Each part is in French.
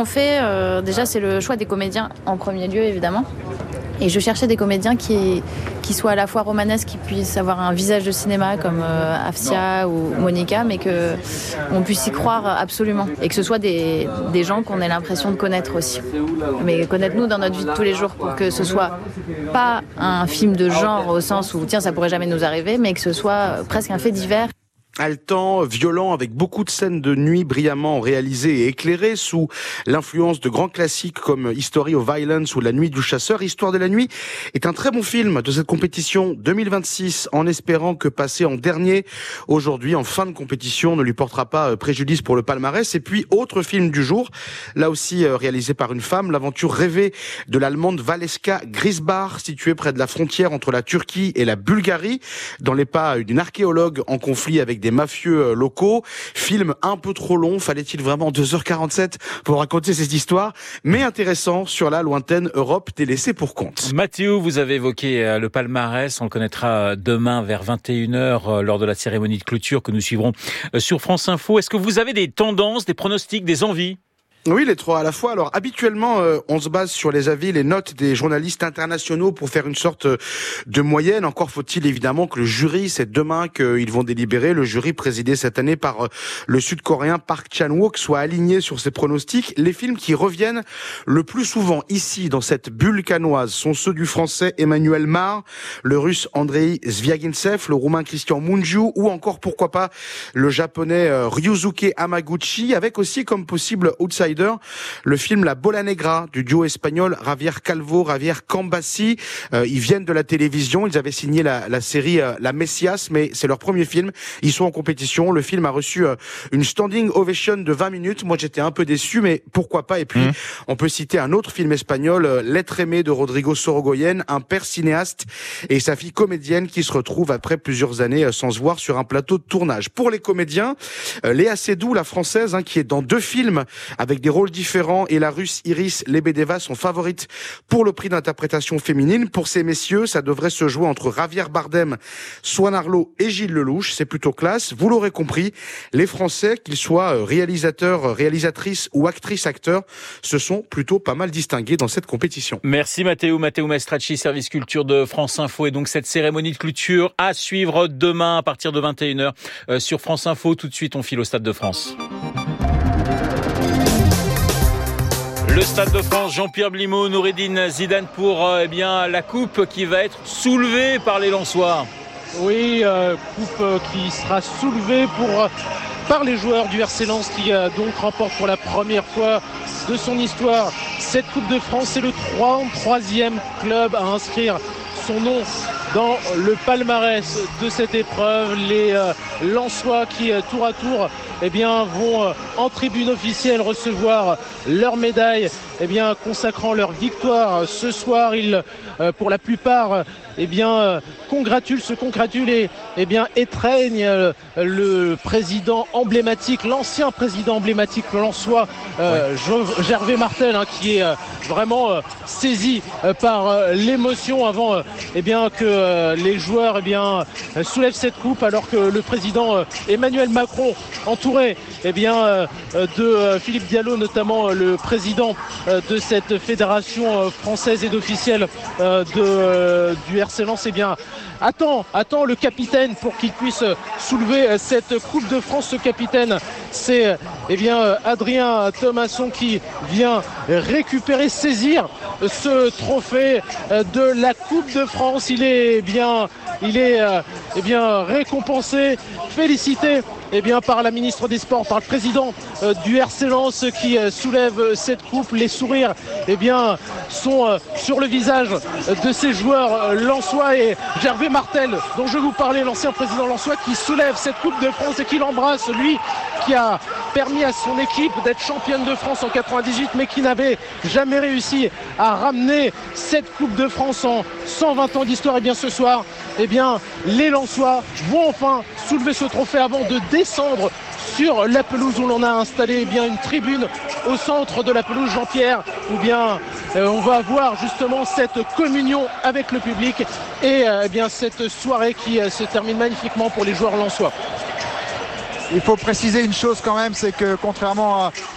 on fait, déjà c'est le choix des comédiens en premier lieu évidemment. Et je cherchais des comédiens qui soient à la fois romanesques, qui puissent avoir un visage de cinéma comme Afsia ou Monica, mais qu'on puisse y croire absolument. Et que ce soit des gens qu'on ait l'impression de connaître aussi. Mais connaître nous dans notre vie de tous les jours, pour que ce soit pas un film de genre au sens où tiens ça pourrait jamais nous arriver, mais que ce soit presque un fait divers. Haletant, violent, avec beaucoup de scènes de nuit brillamment réalisées et éclairées sous l'influence de grands classiques comme History of Violence ou La Nuit du Chasseur. Histoire de la nuit est un très bon film de cette compétition 2026, en espérant que passer en dernier aujourd'hui en fin de compétition ne lui portera pas préjudice pour le palmarès. Et puis, autre film du jour, là aussi réalisé par une femme, l'aventure rêvée de l'allemande Valeska Grisbach, située près de la frontière entre la Turquie et la Bulgarie, dans les pas d'une archéologue en conflit avec des mafieux locaux. Film un peu trop long, fallait-il vraiment 2h47 pour raconter cette histoire, mais intéressant sur la lointaine Europe des laissés pour compte. Mathéo, vous avez évoqué le palmarès, on le connaîtra demain vers 21h lors de la cérémonie de clôture que nous suivrons sur France Info. Est-ce que vous avez des tendances, des pronostics, des envies ? Oui, les trois à la fois. Alors, habituellement, on se base sur les avis, les notes des journalistes internationaux pour faire une sorte de moyenne. Encore faut-il évidemment que le jury, c'est demain qu'ils vont délibérer, le jury présidé cette année par le Sud-Coréen Park Chan-wook, soit aligné sur ses pronostics. Les films qui reviennent le plus souvent ici, dans cette bulle canoise, sont ceux du Français Emmanuel Mar, le Russe Andrei Zvyagintsev, le Roumain Christian Mungiu, ou encore, pourquoi pas, le Japonais Ryusuke Hamaguchi, avec aussi comme possible outsider le film La Bola Negra du duo espagnol Javier Calvo, Javier Cambassi. Ils viennent de la télévision, ils avaient signé la série La Messias, mais c'est leur premier film. Ils sont en compétition. Le film a reçu une standing ovation de 20 minutes. Moi, j'étais un peu déçu, mais pourquoi pas. Et puis, on peut citer un autre film espagnol, L'être aimé de Rodrigo Sorogoyen, un père cinéaste et sa fille comédienne qui se retrouvent après plusieurs années sans se voir sur un plateau de tournage. Pour les comédiens, Léa Seydoux, la française, qui est dans 2 films avec des rôles différents, et la Russe Iris Lebedeva sont favorites pour le prix d'interprétation féminine. Pour ces messieurs, ça devrait se jouer entre Javier Bardem, Swan Arlo et Gilles Lelouch. C'est plutôt classe. Vous l'aurez compris, les Français, qu'ils soient réalisateurs, réalisatrices ou actrices, acteurs, se sont plutôt pas mal distingués dans cette compétition. Merci Mathéo Maestracci, service culture de France Info. Et donc cette cérémonie de clôture à suivre demain à partir de 21h sur France Info. Tout de suite, on file au Stade de France. Le Stade de France, Jean-Pierre Blimaud, Noureddine Zidane pour la coupe qui va être soulevée par les Lensois. Oui, coupe qui sera soulevée par les joueurs du RC Lens qui donc remporte pour la première fois de son histoire cette Coupe de France. C'est le troisième club à inscrire son nom dans le palmarès de cette épreuve. Les Lensois qui tour à tour vont en tribune officielle recevoir leur médaille consacrant leur victoire ce soir. Ils pour la plupart se congratulent et étreignent le président emblématique, l'ancien président emblématique lensois, Gervais Martel, qui est vraiment saisi par l'émotion avant que les joueurs soulèvent cette coupe, alors que le président Emmanuel Macron, entouré de Philippe Diallo, notamment le président de cette fédération française et d'officiels du RC Lens, attend le capitaine pour qu'il puisse soulever cette Coupe de France. Ce capitaine, c'est Adrien Thomasson qui vient saisir ce trophée de la Coupe de France. Il est récompensé, félicité par la ministre des Sports, par le président du RC Lens qui soulève cette coupe. Les sourires sont sur le visage de ces joueurs lensois, et Gervais Martel, dont je vous parlais, l'ancien président lensois, qui soulève cette Coupe de France et qui l'embrasse, lui qui a permis à son équipe d'être championne de France en 98, mais qui n'avait jamais réussi à ramener cette Coupe de France en 120 ans d'histoire. Ce soir, les Lensois vont enfin soulever ce trophée avant de descendre sur la pelouse où l'on a installé une tribune au centre de la pelouse, Jean-Pierre, où on va avoir justement cette communion avec le public et cette soirée qui se termine magnifiquement pour les joueurs lensois. Il faut préciser une chose quand même, c'est que contrairement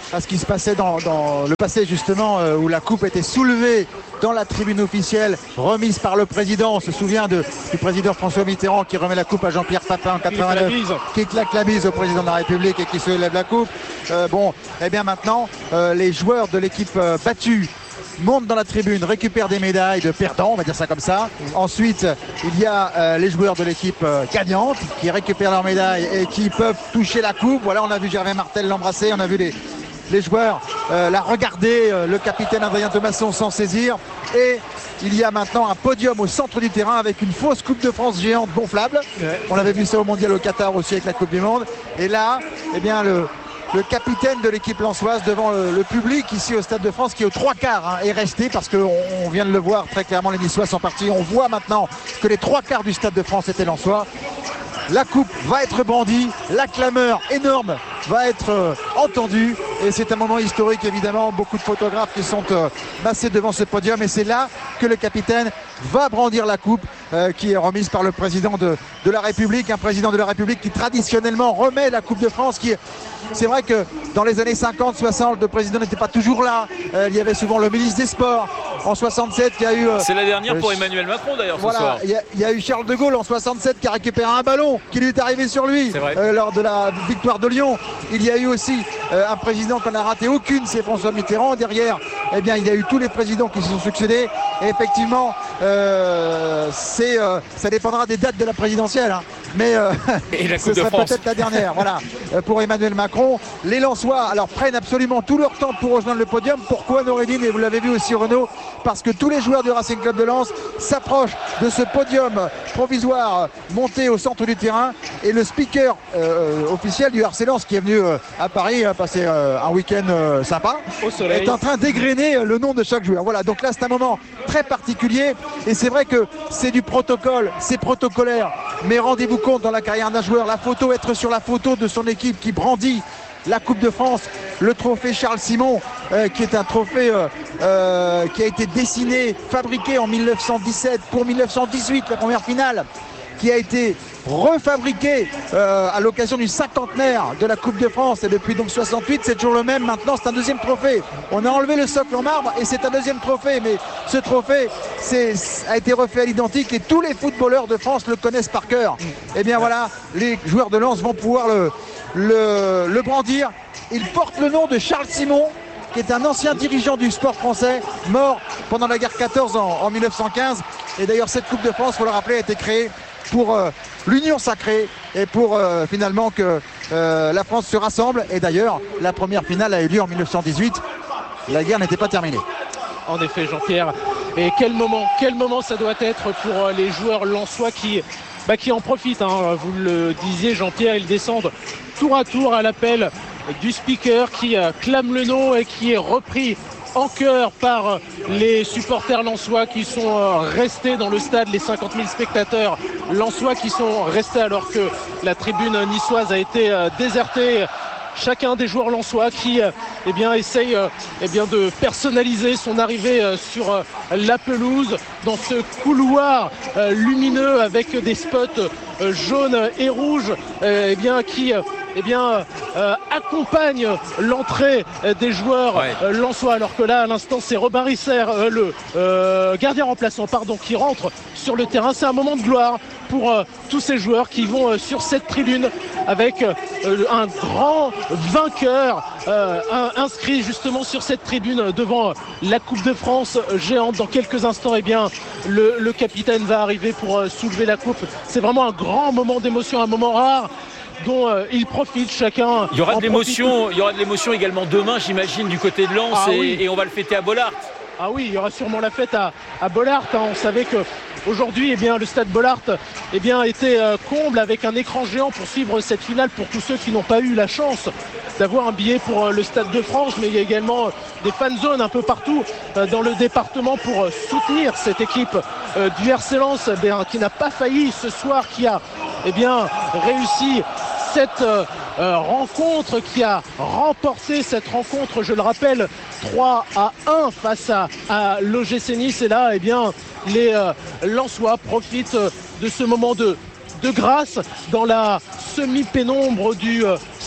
à ce qui se passait dans le passé justement, où la coupe était soulevée dans la tribune officielle, remise par le président. On se souvient du président François Mitterrand qui remet la coupe à Jean-Pierre Papin en 89, qui claque la bise au président de la République et qui se lève la coupe. Et bien maintenant, les joueurs de l'équipe battue montent dans la tribune, récupèrent des médailles de perdants, on va dire ça comme ça. Ensuite, il y a les joueurs de l'équipe gagnante qui récupèrent leurs médailles et qui peuvent toucher la coupe. Voilà, on a vu Gervais Martel l'embrasser, on a vu les joueurs la regarder, le capitaine Adrien Thomasson s'en saisir. Et il y a maintenant un podium au centre du terrain avec une fausse Coupe de France géante gonflable. On avait vu ça au Mondial au Qatar aussi avec la Coupe du Monde. Et là, eh bien, le capitaine de l'équipe lensoise devant le public ici au Stade de France qui est aux 3/4 est resté, parce qu'on vient de le voir très clairement, les Niçois sont partis. On voit maintenant que les 3/4 du Stade de France étaient lensois. La coupe va être brandie, la clameur énorme va être entendue et c'est un moment historique évidemment. Beaucoup de photographes qui sont massés devant ce podium et c'est là que le capitaine va brandir la coupe qui est remise par le président de la République, un président de la République qui traditionnellement remet la Coupe de France. C'est vrai que dans les années 50-60, le président n'était pas toujours là. Il y avait souvent le ministre des Sports. En 67, il y a eu... c'est la dernière pour Emmanuel Macron d'ailleurs ce soir. Il y a eu Charles de Gaulle en 67 qui a récupéré un ballon qui lui est arrivé sur lui lors de la victoire de Lyon. Il y a eu aussi un président qu'on n'a raté aucune, c'est François Mitterrand. Derrière, eh bien, il y a eu tous les présidents qui se sont succédés. Et effectivement, ça dépendra des dates de la présidentielle. Hein. Mais ce serait peut-être la dernière. Voilà. Pour Emmanuel Macron, les Lensois prennent absolument tout leur temps pour rejoindre le podium. Pourquoi, Noureddine? Et vous l'avez vu aussi, Renaud, parce que tous les joueurs du Racing Club de Lens s'approchent de ce podium provisoire monté au centre du terrain. Et le speaker officiel du RC Lens, qui est venu à Paris passer un week-end sympa, au soleil, est en train d'égrener le nom de chaque joueur. Voilà, donc là c'est un moment très particulier et c'est vrai que c'est du protocole, c'est protocolaire. Mais rendez-vous compte, dans la carrière d'un joueur, la photo, être sur la photo de son équipe qui brandit la Coupe de France, le trophée Charles Simon, qui est un trophée qui a été dessiné, fabriqué en 1917 pour 1918, la première finale, qui a été refabriqué à l'occasion du cinquantenaire de la Coupe de France. Et depuis donc 68, c'est toujours le même. Maintenant, c'est un deuxième trophée. On a enlevé le socle en marbre et c'est un deuxième trophée. Mais ce trophée a été refait à l'identique et tous les footballeurs de France le connaissent par cœur. Et bien voilà, les joueurs de Lens vont pouvoir le brandir. Il porte le nom de Charles Simon, qui est un ancien dirigeant du sport français, mort pendant la guerre 14 en 1915. Et d'ailleurs, cette Coupe de France, il faut le rappeler, a été créée pour l'union sacrée et pour finalement que la France se rassemble. Et d'ailleurs, la première finale a eu lieu en 1918. La guerre n'était pas terminée. En effet, Jean-Pierre. Et quel moment ça doit être pour les joueurs lensois qui en profitent. Hein. Vous le disiez, Jean-Pierre, ils descendent tour à tour à l'appel du speaker qui clame le nom et qui est repris en chœur par les supporters lensois qui sont restés dans le stade, les 50 000 spectateurs lensois qui sont restés alors que la tribune niçoise a été désertée. Chacun des joueurs lensois qui essaye de personnaliser son arrivée sur la pelouse dans ce couloir lumineux avec des spots jaunes et rouges qui accompagne l'entrée des joueurs lensois, alors que là à l'instant c'est Robin Risser, le gardien remplaçant qui rentre sur le terrain. C'est un moment de gloire pour tous ces joueurs qui vont sur cette tribune avec un grand vainqueur inscrit justement sur cette tribune devant la Coupe de France géante. Dans quelques instants, le capitaine va arriver pour soulever la coupe. C'est vraiment un grand moment d'émotion, un moment rare dont ils profitent chacun. Il y aura de l'émotion également demain, j'imagine, du côté de Lens, et on va le fêter à Bollaert. Ah oui, il y aura sûrement la fête à Bollaert. On savait que aujourd'hui, le stade Bollaert était comble avec un écran géant pour suivre cette finale pour tous ceux qui n'ont pas eu la chance d'avoir un billet pour le Stade de France, mais il y a également des fan zones un peu partout dans le département pour soutenir cette équipe du RC Lens qui n'a pas failli ce soir, qui a réussi cette rencontre, qui a remporté cette rencontre, je le rappelle, 3-1 face à l'OGC Nice. Et là, les Lensois profitent de ce moment de grâce dans la semi-pénombre du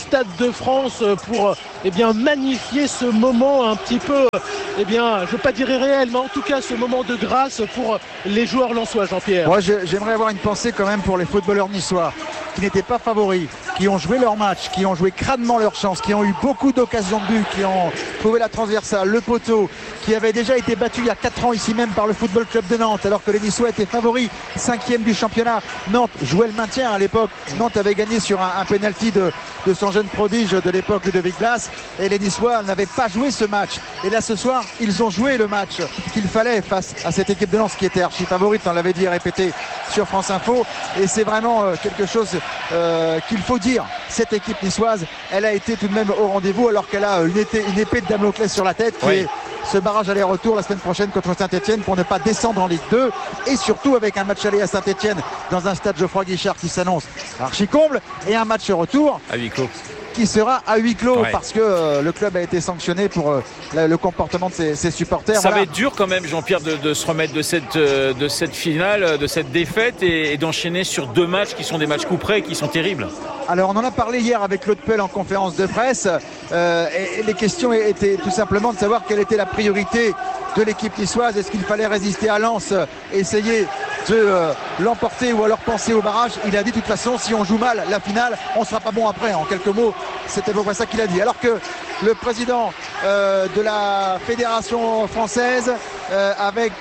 Stade de France pour magnifier ce moment un petit peu, je ne veux pas dire irréel, mais en tout cas ce moment de grâce pour les joueurs lensois, Jean-Pierre. Moi, j'aimerais avoir une pensée quand même pour les footballeurs niçois qui n'étaient pas favoris, qui ont joué leur match, qui ont joué crânement leur chance, qui ont eu beaucoup d'occasions de but, qui ont trouvé la transversale, le poteau, qui avaient déjà été battus il y a 4 ans ici même par le Football Club de Nantes, alors que les Niçois étaient favoris, 5e du championnat. Nantes jouait le maintien à l'époque. Nantes avait gagné sur un penalty de son jeune prodige de l'époque, Ludovic Blas, et les Niçois n'avaient pas joué ce match. Et là ce soir, ils ont joué le match qu'il fallait face à cette équipe de Nantes qui était archi favorite, on l'avait dit et répété sur France Info, et c'est vraiment quelque chose qu'il faut dire. Cette équipe niçoise, elle a été tout de même au rendez-vous, alors qu'elle a une épée de Damoclès sur la tête, qui est ce barrage aller-retour la semaine prochaine contre Saint-Etienne pour ne pas descendre en Ligue 2, et surtout avec un match aller à Saint-Etienne dans un stade Geoffroy Guichard qui s'annonce archi comble, et un match retour à huis clos qui sera à huis clos, parce que le club a été sanctionné pour le comportement de ses supporters. Ça va être dur quand même, Jean-Pierre, de se remettre de cette finale, de cette défaite, et d'enchaîner sur 2 matchs qui sont des matchs coup près, qui sont terribles. Alors on en a parlé hier avec Claude Puel en conférence de presse, et les questions étaient tout simplement de savoir quelle était la priorité de l'équipe niçoise. Est-ce qu'il fallait résister à Lens, essayer de l'emporter, ou alors penser au barrage? Il a dit de toute façon, si on joue mal la finale, on sera pas bon après. En quelques mots, c'était à peu près ça qu'il a dit. Alors que le président de la fédération française avec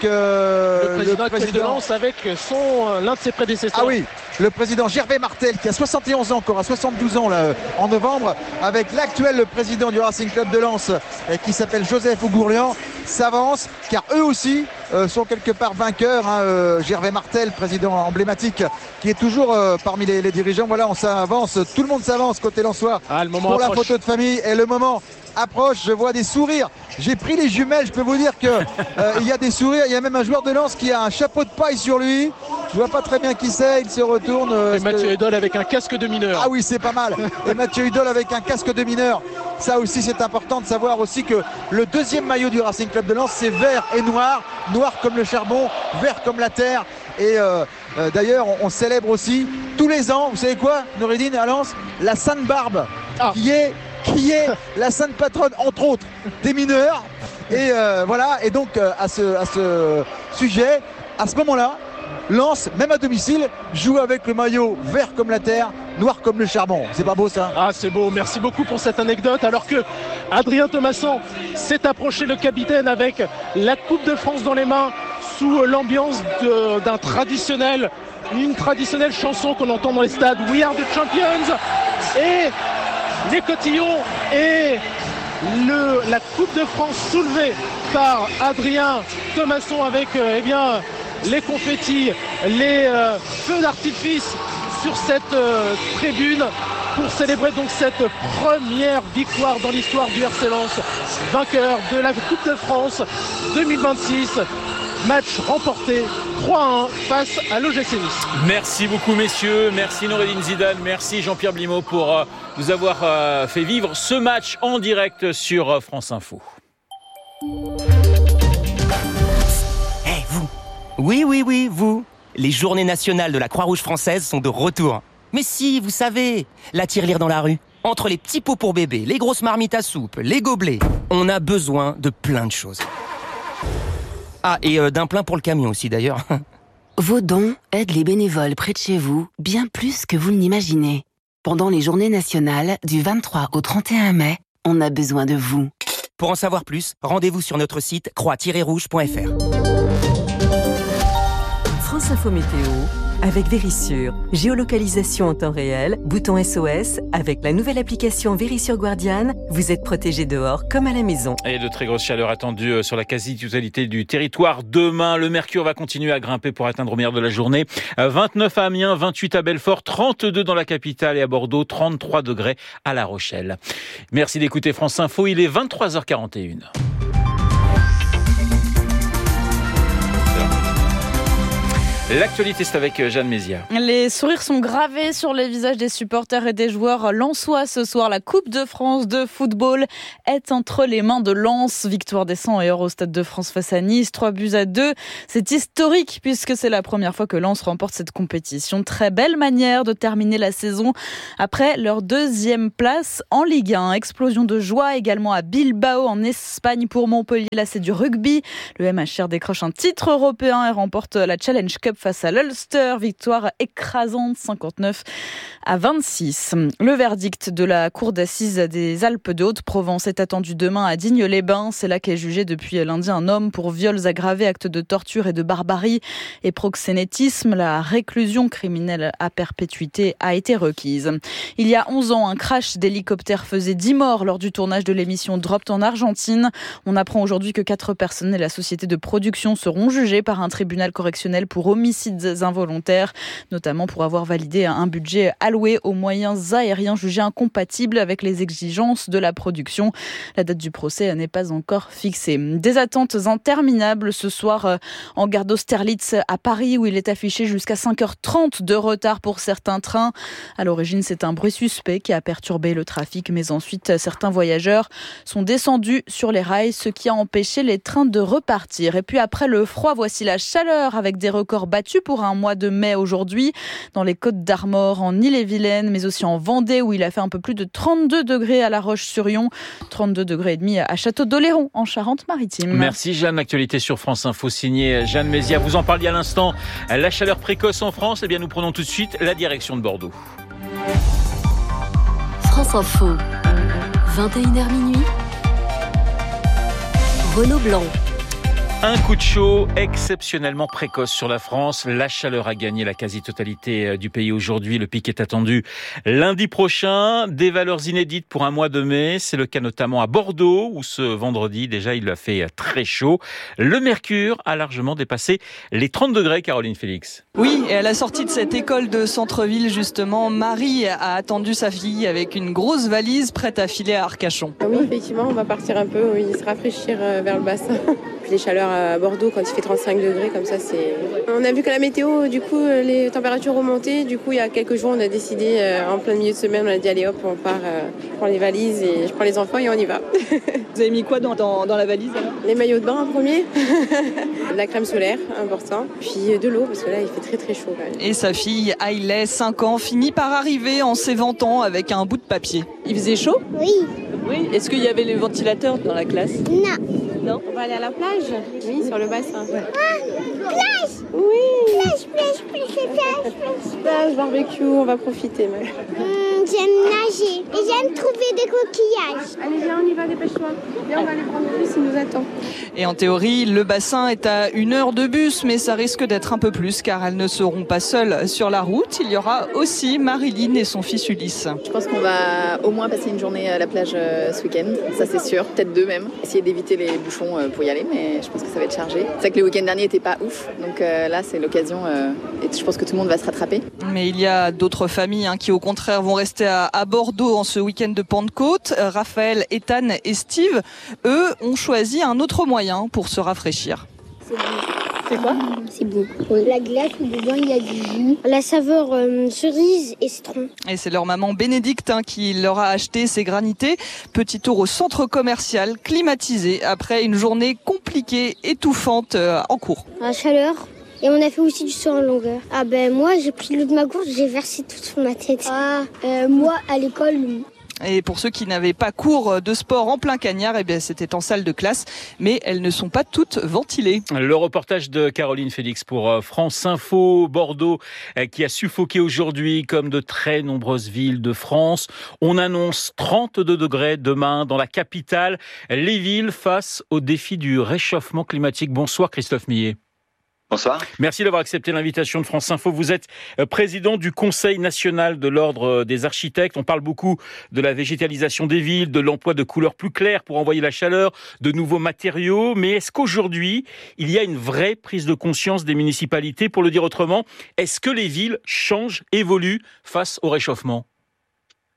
le président de Lens, avec l'un de ses prédécesseurs. Ah oui, le président Gervais Martel, qui a 71 ans, encore à 72 ans là, en novembre, avec l'actuel président du Racing Club de Lens, qui s'appelle Joseph Ougourlian, s'avance, car eux aussi sont quelque part vainqueurs. Gervais Martel, président emblématique, qui est toujours parmi les dirigeants. Voilà, on s'avance, tout le monde s'avance côté lensois pour la photo de famille, et le moment approche. Je vois des sourires. J'ai pris les jumelles, je peux vous dire que il y a des sourires. Il y a même un joueur de Lens qui a un chapeau de paille sur lui. Je vois pas très bien qui c'est. Il se retourne. Et Mathieu Hudol avec un casque de mineur. Ah oui, c'est pas mal. Et Mathieu Hudol avec un casque de mineur. Ça aussi, c'est important de savoir aussi que le deuxième maillot du Racing Club de Lens, c'est vert et noir. Noir comme le charbon, vert comme la terre. Et d'ailleurs, on célèbre aussi tous les ans, vous savez quoi, Noureddine, à Lens, la Sainte Barbe, qui est la sainte patronne, entre autres, des mineurs. Et voilà, et donc à ce sujet, à ce moment-là, Lens, même à domicile, joue avec le maillot vert comme la terre, noir comme le charbon. C'est pas beau ça? Ah, c'est beau, merci beaucoup pour cette anecdote. Alors que Adrien Thomasson s'est approché, le capitaine, avec la Coupe de France dans les mains, sous l'ambiance une traditionnelle chanson qu'on entend dans les stades, We Are the Champions, et les cotillons et la Coupe de France soulevée par Adrien Thomasson avec les confettis, les feux d'artifice sur cette tribune pour célébrer donc cette première victoire dans l'histoire du RC Lens, vainqueur de la Coupe de France 2026. Match remporté 3-1 face à l'OGC Nice. Merci beaucoup messieurs, merci Noureddine Zidane, merci Jean-Pierre Blimaud pour nous avoir fait vivre ce match en direct sur France Info. Vous. Oui, vous. Les journées nationales de la Croix-Rouge française sont de retour. Mais si, vous savez, la tirelire dans la rue. Entre les petits pots pour bébé, les grosses marmites à soupe, les gobelets, on a besoin de plein de choses. Ah, et d'un plein pour le camion aussi d'ailleurs. Vos dons aident les bénévoles près de chez vous bien plus que vous ne l'imaginez. Pendant les journées nationales du 23 au 31 mai, on a besoin de vous. Pour en savoir plus, rendez-vous sur notre site croix-rouge.fr. France Info Météo avec Vérissure. Géolocalisation en temps réel, bouton SOS. Avec la nouvelle application Vérissure Guardian, vous êtes protégé dehors comme à la maison. Et de très grosses chaleurs attendues sur la quasi-totalité du territoire. Demain, le mercure va continuer à grimper pour atteindre au meilleur de la journée 29 à Amiens, 28 à Belfort, 32 dans la capitale et à Bordeaux, 33 degrés à La Rochelle. Merci d'écouter France Info, il est 23h41. L'actualité, c'est avec Jeanne Mézia. Les sourires sont gravés sur les visages des supporters et des joueurs lensois ce soir. La Coupe de France de football est entre les mains de Lens. Victoire des 100 et or au Stade de France face à Nice, 3-2. C'est historique puisque c'est la première fois que Lens remporte cette compétition. Très belle manière de terminer la saison après leur 2e place en Ligue 1. Explosion de joie également à Bilbao en Espagne pour Montpellier. Là, c'est du rugby. Le MHR décroche un titre européen et remporte la Challenge Cup face à l'Ulster, victoire écrasante 59-26. Le verdict de la cour d'assises des Alpes de Haute-Provence est attendu demain à Digne-les-Bains. C'est là qu'est jugé depuis lundi un homme pour viols aggravés, actes de torture et de barbarie et proxénétisme. La réclusion criminelle à perpétuité a été requise. Il y a 11 ans, un crash d'hélicoptère faisait 10 morts lors du tournage de l'émission Dropped en Argentine. On apprend aujourd'hui que 4 personnes et la société de production seront jugées par un tribunal correctionnel pour homicides involontaires, notamment pour avoir validé un budget alloué aux moyens aériens jugés incompatibles avec les exigences de la production. La date du procès n'est pas encore fixée. Des attentes interminables ce soir en gare d'Austerlitz à Paris où il est affiché jusqu'à 5h30 de retard pour certains trains. À l'origine, c'est un bruit suspect qui a perturbé le trafic, mais ensuite certains voyageurs sont descendus sur les rails, ce qui a empêché les trains de repartir. Et puis après le froid, voici la chaleur avec des records battus pour un mois de mai aujourd'hui dans les Côtes d'Armor, en Ille-et-Vilaine, mais aussi en Vendée où il a fait un peu plus de 32 degrés à La Roche-sur-Yon, 32 degrés et demi à Château-d'Oléron en Charente-Maritime. Merci Jeanne. L'actualité sur France Info signée Jeanne Mézia. Vous en parliez à l'instant, la chaleur précoce en France. Eh bien, nous prenons tout de suite la direction de Bordeaux. France Info, 21h minuit. Renaud Blanc. Un coup de chaud exceptionnellement précoce sur la France. La chaleur a gagné la quasi-totalité du pays aujourd'hui. Le pic est attendu lundi prochain. Des valeurs inédites pour un mois de mai. C'est le cas notamment à Bordeaux où ce vendredi, déjà, il a fait très chaud. Le mercure a largement dépassé les 30 degrés, Caroline Félix. Oui, et à la sortie de cette école de centre-ville, justement, Marie a attendu sa fille avec une grosse valise prête à filer à Arcachon. Oui, effectivement, on va partir un peu, se rafraîchir vers le bassin. Puis les chaleurs à Bordeaux, quand il fait 35 degrés, comme ça, c'est... On a vu que la météo, du coup, les températures remontaient. Du coup, il y a quelques jours, on a décidé, en plein milieu de semaine, on a dit, allez hop, on part, je prends les valises et je prends les enfants et on y va. Vous avez mis quoi dans la valise alors ? Les maillots de bain en premier, de la crème solaire, important, puis de l'eau, parce que là, il fait très très chaud quand même. Et sa fille, Hailey, 5 ans, finit par arriver en s'éventant avec un bout de papier. Il faisait chaud ? Oui. Oui. Est-ce qu'il y avait les ventilateurs dans la classe ? Non. On va aller à la plage ? Oui, sur le bassin. Ouais. Ah, plage ! Oui. Plage, barbecue, on va profiter. J'aime nager et j'aime trouver des coquillages. Allez, viens, on y va, dépêche-toi. Viens, on va aller prendre le bus, il nous attend. Et en théorie, le bassin est à 1 heure de bus, mais ça risque d'être un peu plus car elles ne seront pas seules sur la route. Il y aura aussi Marilyn et son fils Ulysse. Je pense qu'on va au moins passer une journée à la plage ce week-end, ça c'est sûr, peut-être 2 même. Essayer d'éviter les bouchons pour y aller, mais je pense que ça va être chargé. C'est vrai que le week-end dernier n'était pas ouf, donc là c'est l'occasion et je pense que tout le monde va se rattraper. Mais il y a d'autres familles qui au contraire vont rester à Bordeaux en ce week-end de Pentecôte. Raphaël, Ethan et Steve, eux, ont choisi un autre moyen pour se rafraîchir. C'est quoi ? C'est bon. Oui. La glace où dedans il y a du jus. La saveur cerise et citron. Et c'est leur maman Bénédicte qui leur a acheté ces granités. Petit tour au centre commercial climatisé après une journée compliquée, étouffante en cours. La chaleur. Et on a fait aussi du saut en longueur. Ah ben moi j'ai pris l'eau de ma gourde, j'ai versé tout sur ma tête. Moi à l'école. Et pour ceux qui n'avaient pas cours de sport en plein cagnard, eh bien c'était en salle de classe, mais elles ne sont pas toutes ventilées. Le reportage de Caroline Félix pour France Info. Bordeaux qui a suffoqué aujourd'hui comme de très nombreuses villes de France. On annonce 32 degrés demain dans la capitale. Les villes face au défi du réchauffement climatique. Bonsoir Christophe Millet. Bonsoir. Merci d'avoir accepté l'invitation de France Info. Vous êtes président du Conseil national de l'Ordre des architectes. On parle beaucoup de la végétalisation des villes, de l'emploi de couleurs plus claires pour envoyer la chaleur, de nouveaux matériaux. Mais est-ce qu'aujourd'hui, il y a une vraie prise de conscience des municipalités ? Pour le dire autrement, est-ce que les villes changent, évoluent face au réchauffement ?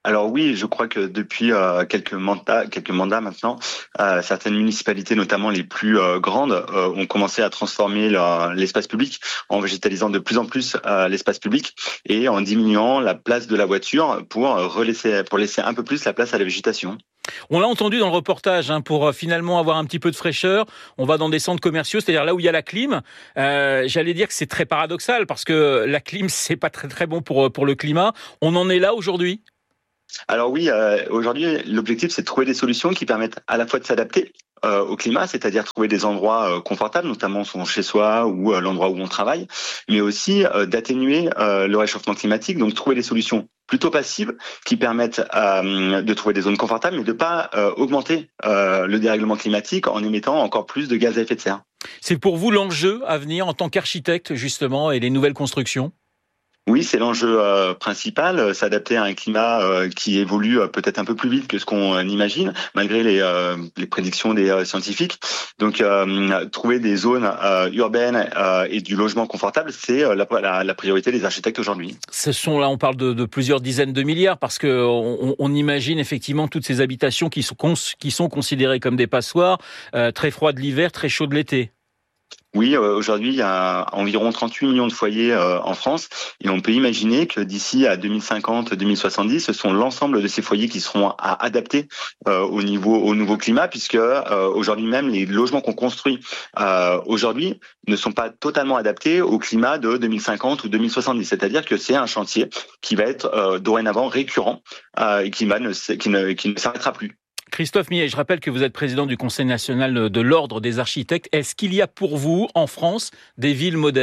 Alors oui, je crois que depuis quelques mandats maintenant, certaines municipalités, notamment les plus grandes, ont commencé à transformer l'espace public en végétalisant de plus en plus l'espace public et en diminuant la place de la voiture pour laisser un peu plus la place à la végétation. On l'a entendu dans le reportage, pour finalement avoir un petit peu de fraîcheur, on va dans des centres commerciaux, c'est-à-dire là où il y a la clim. J'allais dire que c'est très paradoxal parce que la clim, c'est pas très très bon pour le climat. On en est là aujourd'hui ? Alors oui, aujourd'hui, l'objectif, c'est de trouver des solutions qui permettent à la fois de s'adapter au climat, c'est-à-dire trouver des endroits confortables, notamment son chez-soi ou l'endroit où on travaille, mais aussi d'atténuer le réchauffement climatique, donc trouver des solutions plutôt passives qui permettent de trouver des zones confortables, mais de pas augmenter le dérèglement climatique en émettant encore plus de gaz à effet de serre. C'est pour vous l'enjeu à venir en tant qu'architecte, justement, et les nouvelles constructions ? Oui, c'est l'enjeu principal, s'adapter à un climat qui évolue peut-être un peu plus vite que ce qu'on imagine, malgré les prédictions des scientifiques. Donc, trouver des zones urbaines et du logement confortable, c'est la priorité des architectes aujourd'hui. Là, on parle de plusieurs dizaines de milliards, parce que on imagine effectivement toutes ces habitations qui sont considérées comme des passoires, très froides l'hiver, très chaudes l'été. Oui, aujourd'hui, il y a environ 38 millions de foyers en France et on peut imaginer que d'ici à 2050-2070, ce sont l'ensemble de ces foyers qui seront adaptés au nouveau climat, puisque aujourd'hui même, les logements qu'on construit aujourd'hui ne sont pas totalement adaptés au climat de 2050 ou 2070. C'est-à-dire que c'est un chantier qui va être dorénavant récurrent et qui ne s'arrêtera plus. Christophe Millet, je rappelle que vous êtes président du Conseil national de l'Ordre des architectes. Est-ce qu'il y a pour vous, en France, des villes modèles ?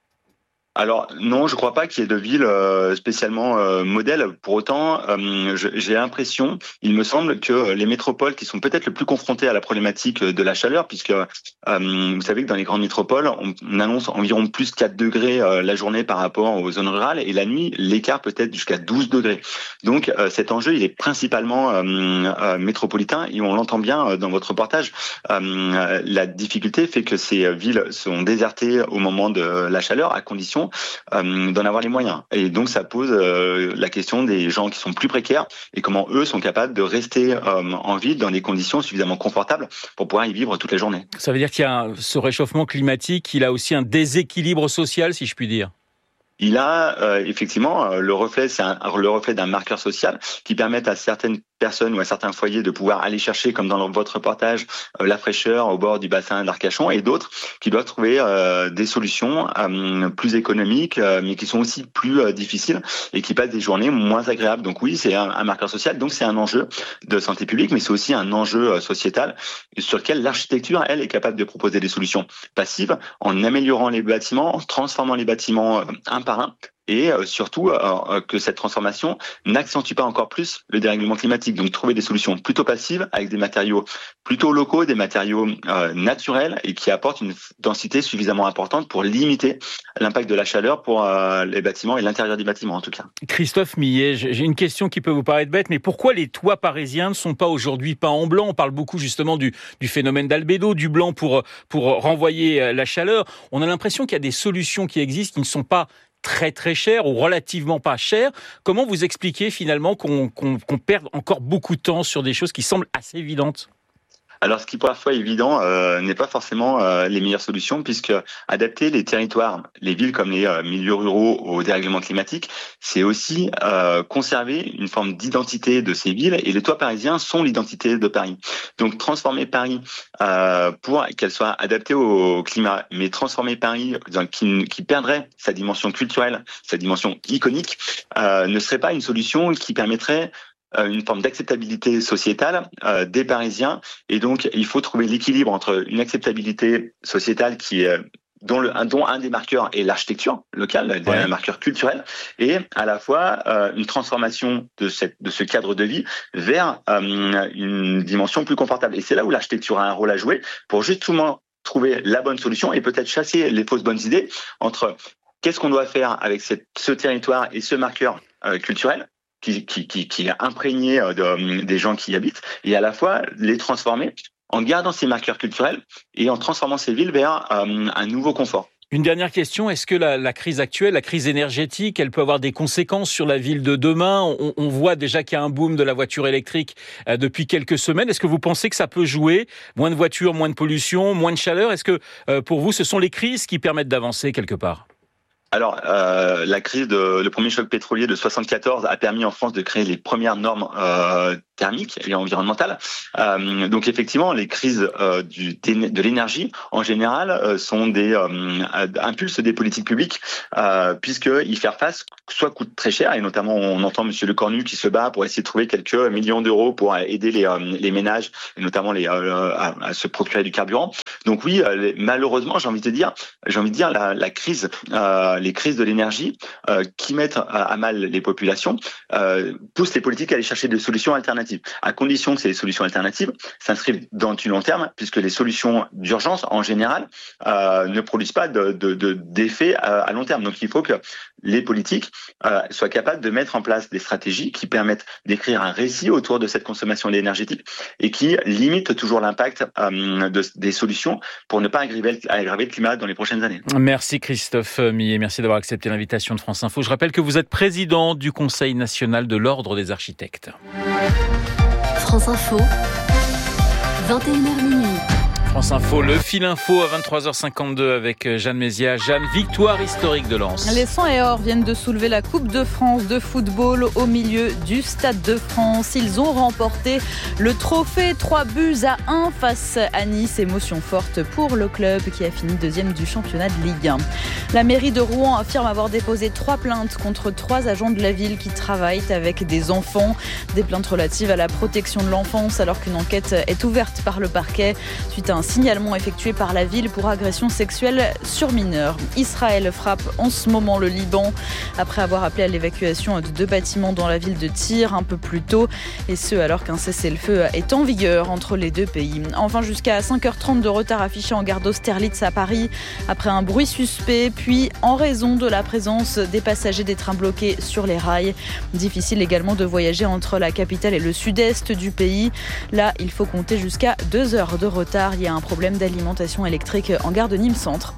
Alors non, je crois pas qu'il y ait de ville spécialement modèle. Pour autant, j'ai l'impression, il me semble que les métropoles qui sont peut-être le plus confrontées à la problématique de la chaleur, puisque vous savez que dans les grandes métropoles, on annonce environ plus 4 degrés la journée par rapport aux zones rurales, et la nuit, l'écart peut être jusqu'à 12 degrés. Donc cet enjeu, il est principalement métropolitain, et on l'entend bien dans votre reportage. La difficulté fait que ces villes sont désertées au moment de la chaleur, à condition d'en avoir les moyens. Et donc ça pose la question des gens qui sont plus précaires et comment eux sont capables de rester en ville dans des conditions suffisamment confortables pour pouvoir y vivre toute la journée. Ça veut dire qu'il y a ce réchauffement climatique, il a aussi un déséquilibre social, si je puis dire. Il a effectivement le reflet d'un marqueur social qui permet à certaines personnes ou à certains foyers de pouvoir aller chercher, comme dans votre reportage, la fraîcheur au bord du bassin d'Arcachon, et d'autres qui doivent trouver des solutions plus économiques, mais qui sont aussi plus difficiles et qui passent des journées moins agréables. Donc oui, c'est un marqueur social, donc c'est un enjeu de santé publique, mais c'est aussi un enjeu sociétal sur lequel l'architecture, elle, est capable de proposer des solutions passives en améliorant les bâtiments, en transformant les bâtiments un par un, et surtout que cette transformation n'accentue pas encore plus le dérèglement climatique. Donc trouver des solutions plutôt passives avec des matériaux plutôt locaux, des matériaux naturels et qui apportent une densité suffisamment importante pour limiter l'impact de la chaleur pour les bâtiments et l'intérieur des bâtiments en tout cas. Christophe Millet, j'ai une question qui peut vous paraître bête, mais pourquoi les toits parisiens ne sont pas aujourd'hui peints en blanc ? On parle beaucoup justement du phénomène d'albédo, du blanc pour renvoyer la chaleur. On a l'impression qu'il y a des solutions qui existent qui ne sont pas très très cher ou relativement pas cher. Comment vous expliquez finalement qu'on perde encore beaucoup de temps sur des choses qui semblent assez évidentes ? Alors, ce qui parfois est évident n'est pas forcément les meilleures solutions, puisque adapter les territoires, les villes comme les milieux ruraux au dérèglement climatique, c'est aussi conserver une forme d'identité de ces villes, et les toits parisiens sont l'identité de Paris. Donc, transformer Paris pour qu'elle soit adaptée au climat, mais transformer Paris qui perdrait sa dimension culturelle, sa dimension iconique, ne serait pas une solution qui permettrait une forme d'acceptabilité sociétale des Parisiens, et donc il faut trouver l'équilibre entre une acceptabilité sociétale qui est dont un des marqueurs est l'architecture locale, un marqueur culturel, et à la fois une transformation de ce cadre de vie vers une dimension plus confortable. Et c'est là où l'architecture a un rôle à jouer pour justement trouver la bonne solution et peut-être chasser les fausses bonnes idées entre qu'est-ce qu'on doit faire avec ce territoire et ce marqueur culturel qui est imprégné des gens qui y habitent, et à la fois les transformer en gardant ces marqueurs culturels et en transformant ces villes vers un nouveau confort. Une dernière question, est-ce que la crise actuelle, la crise énergétique, elle peut avoir des conséquences sur la ville de demain ? On voit déjà qu'il y a un boom de la voiture électrique depuis quelques semaines. Est-ce que vous pensez que ça peut jouer ? Moins de voitures, moins de pollution, moins de chaleur. Est-ce que pour vous, ce sont les crises qui permettent d'avancer quelque part ? Alors, la crise le premier choc pétrolier de 74 a permis en France de créer les premières normes thermiques et environnementales. Donc effectivement, les crises de l'énergie en général sont impulsent des politiques publiques puisque y faire face soit coûte très cher, et notamment on entend Monsieur Lecornu qui se bat pour essayer de trouver quelques millions d'euros pour aider les ménages et notamment à se procurer du carburant. Donc oui, malheureusement, j'ai envie de dire la crise les crises de l'énergie qui mettent à mal les populations poussent les politiques à aller chercher des solutions alternatives, à condition que ces solutions alternatives s'inscrivent dans du long terme, puisque les solutions d'urgence, en général, ne produisent pas d'effet à long terme. Donc il faut que les politiques soient capables de mettre en place des stratégies qui permettent d'écrire un récit autour de cette consommation énergétique et qui limitent toujours l'impact des solutions pour ne pas aggraver le climat dans les prochaines années. Merci Christophe Millet, merci d'avoir accepté l'invitation de France Info. Je rappelle que vous êtes président du Conseil national de l'Ordre des architectes. France Info, 21h minuit. France Info, le fil info à 23h52 avec Jeanne Mézia. Jeanne, victoire historique de Lens. Les 100 et or viennent de soulever la Coupe de France de football au milieu du Stade de France. Ils ont remporté le trophée 3-1 face à Nice. Émotion forte pour le club qui a fini deuxième du championnat de Ligue 1. La mairie de Rouen affirme avoir déposé 3 plaintes contre 3 agents de la ville qui travaillent avec des enfants. Des plaintes relatives à la protection de l'enfance alors qu'une enquête est ouverte par le parquet suite à un signalement effectué par la ville pour agression sexuelle sur mineurs. Israël frappe en ce moment le Liban après avoir appelé à l'évacuation de 2 bâtiments dans la ville de Tyr un peu plus tôt, et ce alors qu'un cessez-le-feu est en vigueur entre les 2 pays. Enfin, jusqu'à 5h30 de retard affiché en gare d'Austerlitz à Paris après un bruit suspect, puis en raison de la présence des passagers des trains bloqués sur les rails. Difficile également de voyager entre la capitale et le sud-est du pays. Là, il faut compter jusqu'à 2 heures de retard. Il y a un problème d'alimentation électrique en gare de Nîmes Centre.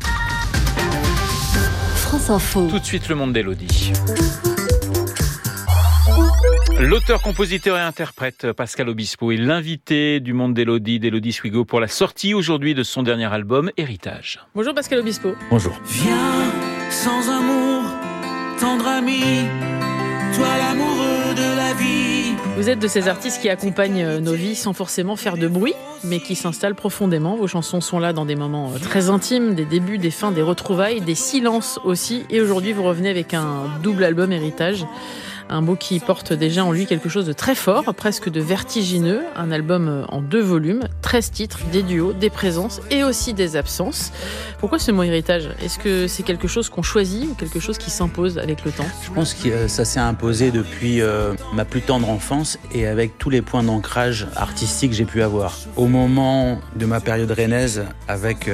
France Info. Tout de suite, le monde d'Élodie. L'auteur, compositeur et interprète Pascal Obispo est l'invité du monde d'Élodie Swigo pour la sortie aujourd'hui de son dernier album Héritage. Bonjour Pascal Obispo. Bonjour. Viens sans amour, tendre ami, toi l'amoureux de la vie. Vous êtes de ces artistes qui accompagnent nos vies sans forcément faire de bruit, mais qui s'installent profondément. Vos chansons sont là dans des moments très intimes, des débuts, des fins, des retrouvailles, des silences aussi. Et aujourd'hui, vous revenez avec un double album Héritage. Un mot qui porte déjà en lui quelque chose de très fort, presque de vertigineux. Un album en 2 volumes, 13 titres, des duos, des présences et aussi des absences. Pourquoi ce mot héritage ? Est-ce que c'est quelque chose qu'on choisit ou quelque chose qui s'impose avec le temps ? Je pense que ça s'est imposé depuis ma plus tendre enfance et avec tous les points d'ancrage artistique que j'ai pu avoir. Au moment de ma période rennaise, avec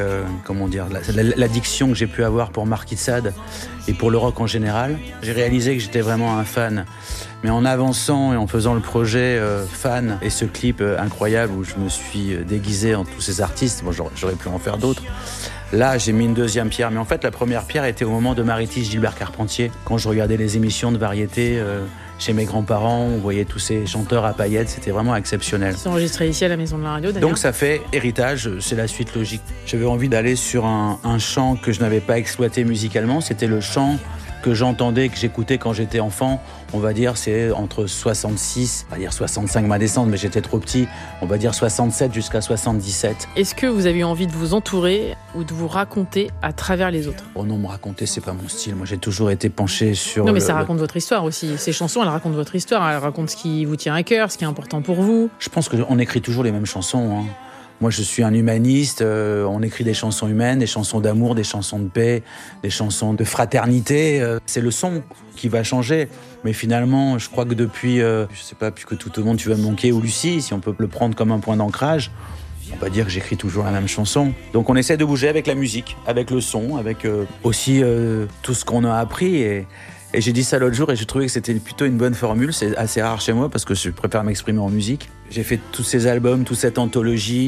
l'addiction que j'ai pu avoir pour Marquis de Sade et pour le rock en général, j'ai réalisé que j'étais vraiment un fan. Mais en avançant et en faisant le projet fan et ce clip incroyable où je me suis déguisé en tous ces artistes, bon, j'aurais pu en faire d'autres, là j'ai mis une deuxième pierre. Mais en fait la première pierre était au moment de Maritis Gilbert Carpentier, quand je regardais les émissions de variété chez mes grands-parents, on voyait tous ces chanteurs à paillettes, c'était vraiment exceptionnel. C'est enregistré ici à la Maison de la Radio d'ailleurs. Donc ça fait Héritage, c'est la suite logique. J'avais envie d'aller sur un chant que je n'avais pas exploité musicalement, c'était le chant que j'entendais, que j'écoutais quand j'étais enfant. On va dire c'est entre 66, on va dire 65 ma descente, mais j'étais trop petit, on va dire 67 jusqu'à 77. Est-ce que vous avez eu envie de vous entourer ou de vous raconter à travers les autres ? Oh non, me raconter, c'est pas mon style. Moi, j'ai toujours été penché sur... Non, mais ça raconte votre histoire aussi. Ces chansons, elles racontent votre histoire. Elles racontent ce qui vous tient à cœur, ce qui est important pour vous. Je pense qu'on écrit toujours les mêmes chansons, hein. Moi, je suis un humaniste, on écrit des chansons humaines, des chansons d'amour, des chansons de paix, des chansons de fraternité. C'est le son qui va changer. Mais finalement, je crois que depuis, je sais pas, plus que tout au monde, tu vas me manquer, ou Lucie, si on peut le prendre comme un point d'ancrage, on va dire que j'écris toujours la même chanson. Donc on essaie de bouger avec la musique, avec le son, avec aussi tout ce qu'on a appris. Et j'ai dit ça l'autre jour et j'ai trouvé que c'était plutôt une bonne formule. C'est assez rare chez moi parce que je préfère m'exprimer en musique. J'ai fait tous ces albums, toute cette anthologie,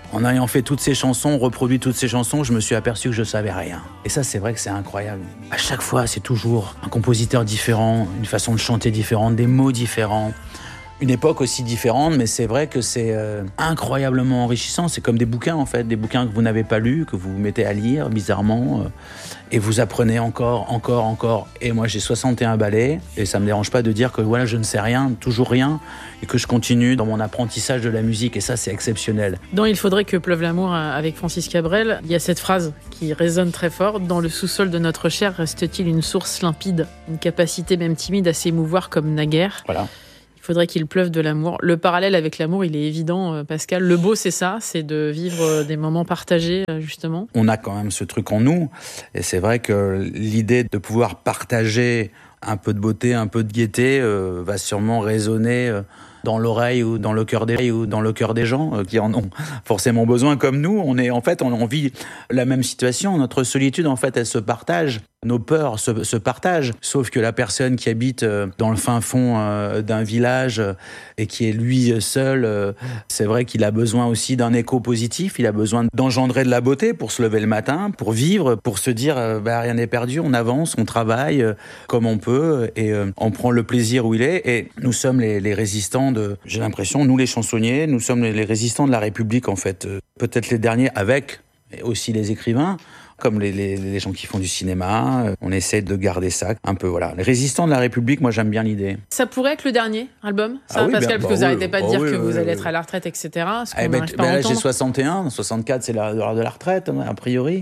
En ayant fait toutes ces chansons, reproduit toutes ces chansons, je me suis aperçu que je savais rien. Et ça, c'est vrai que c'est incroyable. À chaque fois, c'est toujours un compositeur différent, une façon de chanter différente, des mots différents. Une époque aussi différente, mais c'est vrai que c'est incroyablement enrichissant. C'est comme des bouquins, en fait, des bouquins que vous n'avez pas lus, que vous mettez à lire, bizarrement, et vous apprenez encore. Et moi, j'ai 61 ballets, et ça me dérange pas de dire que voilà, je ne sais rien, toujours rien, et que je continue dans mon apprentissage de la musique, et ça, c'est exceptionnel. Dans Il faudrait que pleuve l'amour avec Francis Cabrel, il y a cette phrase qui résonne très fort. Dans le sous-sol de notre chair reste-t-il une source limpide, une capacité même timide à s'émouvoir comme naguère. Voilà. Il faudrait qu'il pleuve de l'amour. Le parallèle avec l'amour, il est évident, Pascal. Le beau, c'est ça, c'est de vivre des moments partagés, justement. On a quand même ce truc en nous, et c'est vrai que l'idée de pouvoir partager un peu de beauté, un peu de gaieté, va sûrement résonner dans l'oreille ou dans le cœur des gens qui en ont forcément besoin comme nous. On vit la même situation. Notre solitude, en fait, elle se partage. Nos peurs se partagent, sauf que la personne qui habite dans le fin fond d'un village et qui est lui seul, c'est vrai qu'il a besoin aussi d'un écho positif, il a besoin d'engendrer de la beauté pour se lever le matin, pour vivre, pour se dire rien n'est perdu, on avance, on travaille comme on peut et on prend le plaisir où il est. Et nous sommes les résistants j'ai l'impression, nous les chansonniers, nous sommes les résistants de la République en fait. Peut-être les derniers avec aussi les écrivains, comme les gens qui font du cinéma, on essaie de garder ça un peu, voilà. Les résistants de la République, moi j'aime bien l'idée. Ça pourrait être le dernier album, ça, oui, Pascal, parce que vous n'arrêtez pas de dire que vous allez oui. être à la retraite, etc. Là j'ai 61, 64 c'est l'heure de la retraite, a priori.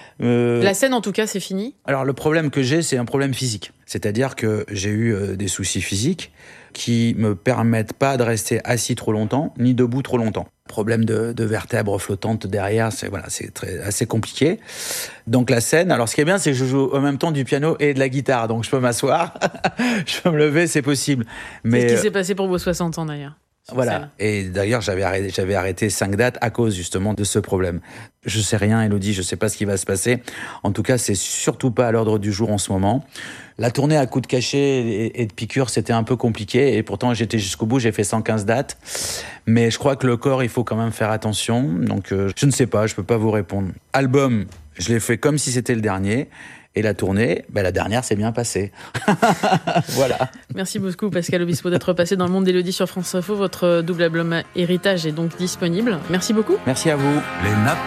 La scène en tout cas, c'est fini. Alors le problème que j'ai, c'est un problème physique. C'est-à-dire que j'ai eu des soucis physiques qui me permettent pas de rester assis trop longtemps, ni debout trop longtemps. Problème de vertèbres flottantes derrière, c'est assez compliqué. Donc la scène, alors ce qui est bien, c'est que je joue en même temps du piano et de la guitare, donc je peux m'asseoir, je peux me lever, c'est possible. Mais c'est ce qui s'est passé pour vos 60 ans d'ailleurs. Voilà. Scène. Et d'ailleurs, j'avais arrêté 5 dates à cause justement de ce problème. Je sais rien, Élodie, je sais pas ce qui va se passer. En tout cas, c'est surtout pas à l'ordre du jour en ce moment. La tournée à coups de cachet et de piqûres, c'était un peu compliqué. Et pourtant, j'étais jusqu'au bout, j'ai fait 115 dates. Mais je crois que le corps, il faut quand même faire attention. Donc, je ne sais pas, je peux pas vous répondre. Album, je l'ai fait comme si c'était le dernier. Et la tournée, la dernière s'est bien passée. Voilà. Merci beaucoup Pascal Obispo d'être passé dans le monde d'Élodie sur France Info. Votre double album Héritage est donc disponible. Merci beaucoup. Merci à vous.